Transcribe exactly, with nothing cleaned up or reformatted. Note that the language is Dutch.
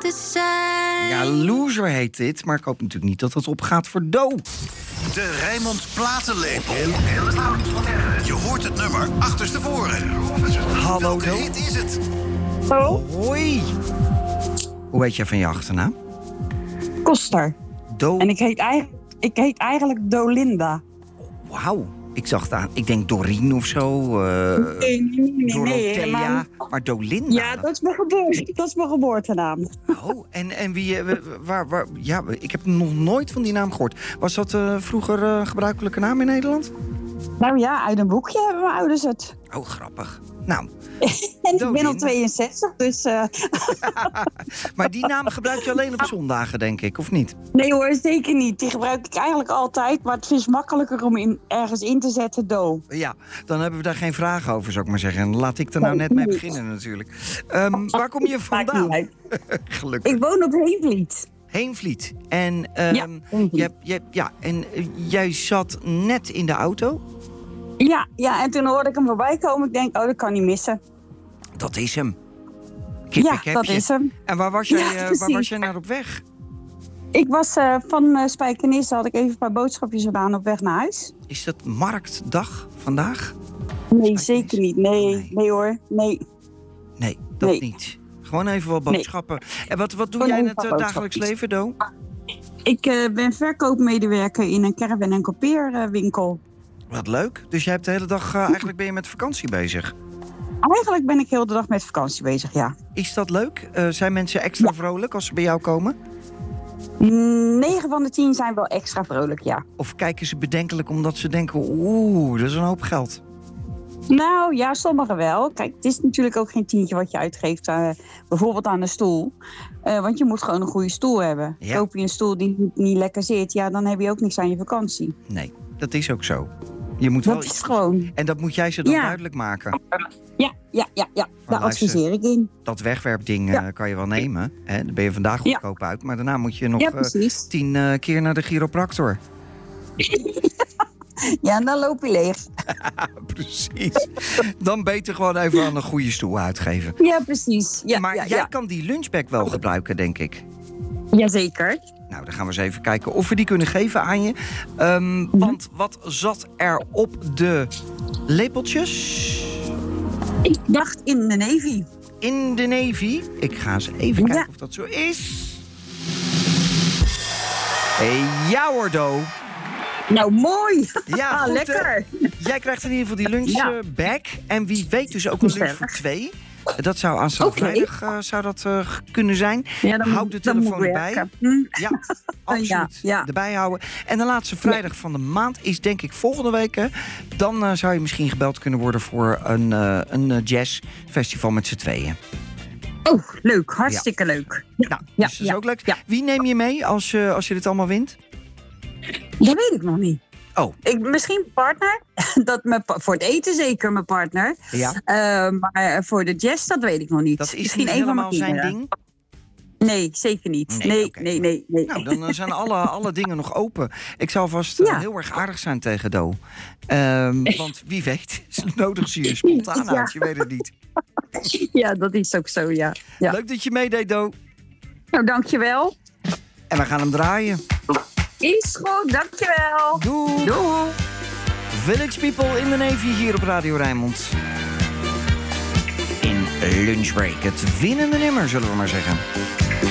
te zijn. Ja, Loser heet dit, maar ik hoop natuurlijk niet dat het opgaat voor Do. De Rijnmond Platenlepel. Je hoort het nummer achterstevoren. Hallo, Welke Do. hit is het? Hallo, Hoi. Hoe heet jij van je achternaam? Koster. Do. En ik heet, eigenlijk, ik heet eigenlijk Dolinda. Wauw. Ik zag het aan. Ik denk Doreen of zo. Uh, Nee, nee, nee, nee, Dorothea. helemaal- Maar Dolinda. Ja, dat is mijn geboorte, dat is mijn geboortenaam. Oh, en, en wie... eh, waar, waar, ja, ik heb nog nooit van die naam gehoord. Was dat uh, vroeger uh, gebruikelijke naam in Nederland? Nou ja, uit een boekje hebben mijn ouders het. Oh, grappig. Nou, En ik ben Dolinda. al tweeënzestig, dus... Uh... maar die naam gebruik je alleen op zondagen, denk ik, of niet? Nee hoor, zeker niet. Die gebruik ik eigenlijk altijd. Maar het is makkelijker om in, ergens in te zetten, Do. Ja, dan hebben we daar geen vragen over, zou ik maar zeggen. En laat ik er nou net mee beginnen, natuurlijk. Um, waar kom je Maakt vandaan? niet uit. Gelukkig. Ik woon op Heenvliet. Heenvliet. En, um, Ja, Heenvliet. je, je, ja, en uh, jij zat net in de auto. Ja, ja, en toen hoorde ik hem voorbij komen. Ik denk, oh, dat kan niet missen. Dat is hem. Ja, Kippencepje. dat is hem. En waar was jij, Ja, uh, waar precies. was jij naar op weg? Ik was uh, van uh, Spijkenisse, had ik even een paar boodschapjes gedaan op weg naar huis. Is dat marktdag vandaag? Nee, zeker niet. Nee, Nee. nee hoor. Nee. Nee, dat Nee. niet. Gewoon even wat Nee. boodschappen. En wat, wat doe Gewoon jij in even het wat uh, dagelijks boodschapjes. leven, Do? Ik uh, ben verkoopmedewerker in een caravan- en kampeerwinkel. Wat leuk. Dus jij hebt de hele dag, uh, eigenlijk ben je met vakantie bezig. Eigenlijk ben ik heel de dag met vakantie bezig, ja. Is dat leuk? Uh, zijn mensen extra vrolijk als ze bij jou komen? negen van de tien zijn wel extra vrolijk, ja. Of kijken ze bedenkelijk omdat ze denken, oeh, dat is een hoop geld. Nou ja, sommigen wel. Kijk, het is natuurlijk ook geen tientje wat je uitgeeft, uh, bijvoorbeeld aan een stoel. Uh, want je moet gewoon een goede stoel hebben. Ja. Koop je een stoel die niet, niet lekker zit, ja, dan heb je ook niks aan je vakantie. Nee, dat is ook zo. Je moet wel Dat is iets- gewoon... En dat moet jij ze dan Ja. duidelijk maken. Ja, ja, ja, ja. Daar luister. adviseer ik in. Dat wegwerpding Ja. uh, kan je wel nemen. Hè? Dan ben je vandaag Ja. goedkoop uit. Maar daarna moet je nog Ja, uh, precies. tien uh, keer naar de chiropractor. Ja, en dan loop je leeg. Precies. Dan beter gewoon even aan een goede stoel uitgeven. Ja, precies. Ja, maar ja, jij ja. kan die lunchbag wel gebruiken, denk ik. Jazeker. Nou, dan gaan we eens even kijken of we die kunnen geven aan je. Um, want wat zat er op de lepeltjes? Ik dacht in de Navy. In de Navy. Ik ga eens even kijken Ja. of dat zo is. Hey, ja hoor, Do. Nou, mooi. Ja, Ah, goed, lekker. hè? Jij krijgt in ieder geval die Ja. lunchbag. En wie weet dus ook een lunch voor twee. Dat zou aanstaande Oké. vrijdag uh, zou dat, uh, kunnen zijn. Ja, dan Houd moet- de dan moet telefoon erbij. werken. Hm. Ja, absoluut. Ja, ja. Erbij houden. En de laatste vrijdag van de maand is denk ik volgende week. Hè. Dan uh, zou je misschien gebeld kunnen worden voor een, uh, een uh, jazzfestival met z'n tweeën. Oh, leuk. Hartstikke leuk. Ja, Nou, ja, dus dat is ja, ook leuk. ja. Wie neem je mee als, uh, als je dit allemaal wint? Dat weet ik nog niet. Oh. Ik, misschien mijn partner. Dat mijn, pa- voor het eten zeker mijn partner. Ja, Uh, maar voor de jazz, dat weet ik nog niet. dat is misschien niet een van mijn helemaal zijn kinderen. ding. Nee, zeker niet. Nee, Nee, oké. nee, nee, nee. Nou, dan uh, zijn alle, alle dingen nog open. Ik zal vast uh, Ja. heel erg aardig zijn tegen Do. Um, want wie weet, nodig ze je spontaan Ja. uit. Je weet het niet. Ja, dat is ook zo, ja. ja. Leuk dat je meedeed, Do. Nou, dankjewel. En we gaan hem draaien. Is goed, dankjewel. Doei. Doei. Village People in the Navy hier op Radio Rijnmond. In Lunchbreak. Het winnende nummer, zullen we maar zeggen.